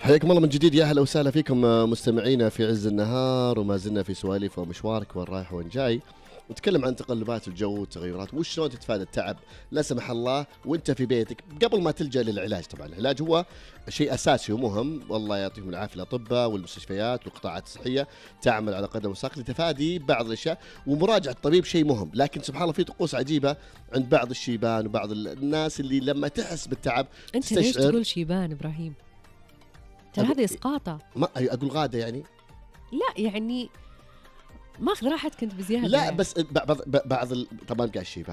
حياكم الله من جديد، يا اهلا وسهلا فيكم مستمعينا في عز النهار، وما زلنا في سواليف ومشوارك وين رايح وين جاي. نتكلم عن تقلبات الجو والتغيرات وشلون تتفادى التعب لا سمح الله وانت في بيتك قبل ما تلجأ للعلاج. طبعا العلاج هو شيء اساسي ومهم، والله يعطيهم العافيه الاطباء والمستشفيات والقطاعات الصحيه تعمل على قدم وساق لتفادي بعض الاشياء، ومراجعه الطبيب شيء مهم. لكن سبحان الله في طقوس عجيبه عند بعض الشيبان وبعض الناس اللي لما تحس بالتعب انت ليش تقول شيبان ابراهيم؟ ترى هذه اسقاطه. ما اقول غاده يعني، لا يعني ماخذ راحتك انت بزياده لا يعني. بس بعض طبعا قاعد الشيبان